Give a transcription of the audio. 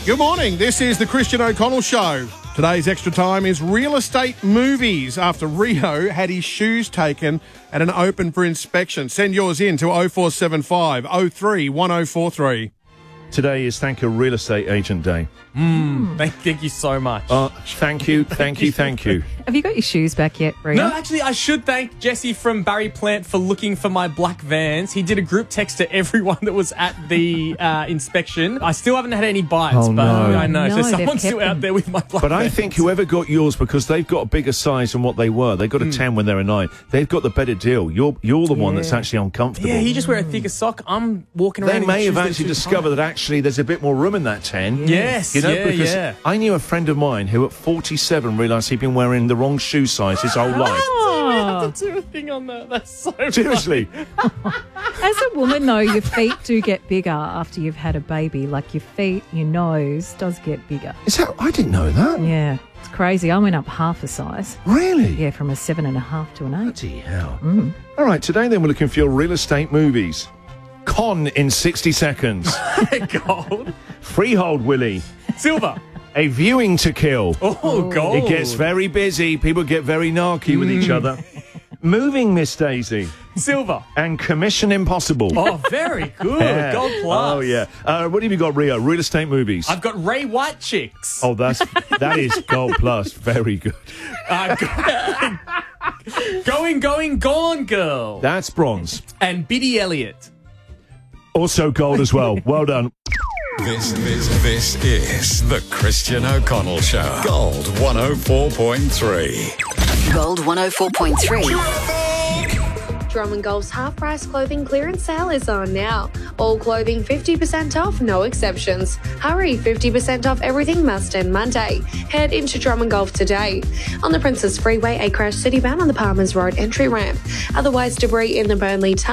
Good morning. This is the Christian O'Connell Show. Today's extra time is real estate movies after Rio had his shoes taken at an open for inspection. Send yours in to 0475 03 1043. Today is Thank a Real Estate Agent Day. Thank you so much. Thank you. Have you got your shoes back yet, Rio? No, actually, I should thank Jesse from Barry Plant for looking for my black Vans. He did a group text to everyone that was at the inspection. I still haven't had any bites, Oh, but no. I know. No, So they've someone's kept still out them. there with my black But Vans. I think whoever got yours, because they've got a bigger size than what they were, they got a 10 when they're a 9, they've got the better deal. You're the one that's actually uncomfortable. Yeah, you just wear a thicker sock. I'm walking around They in may shoes have that are actually too discovered tight. that actually there's a bit more room in that 10. Yes, You know, yeah, because yeah. I knew a friend of mine who at 47 realised he'd been wearing the wrong shoe size his whole life. I have to do a thing on that. That's so Seriously. As a woman, though, your feet do get bigger after you've had a baby. Like your feet, your nose does get bigger. Is that? I didn't know that. Yeah, it's crazy. I went up half a size. Really? Yeah, from a 7.5 to an 8. Bloody hell. All right, today then we're looking for your real estate movies. Con in 60 seconds. Gold. Freehold Willie. Silver. A Viewing to Kill. Oh, gold. It gets very busy. People get very narky with each other. Moving Miss Daisy. Silver. And Commission Impossible. Oh, very good. Yeah. Gold plus. Oh, yeah. What have you got, Rio? Real estate movies. I've got Ray White Chicks. Oh, that is gold plus. Very good. Gone Girl. That's bronze. And Biddy Elliott. Also gold as well. Well done. This is the Christian O'Connell Show. Gold 104.3. Gold 104.3. Drum & Golf's half-price clothing clearance sale is on now. All clothing 50% off, no exceptions. Hurry, 50% off everything must end Monday. Head into Drum & Golf today. On the Princess Freeway, a crash city bound on the Palmers Road entry ramp. Otherwise, debris in the Burnley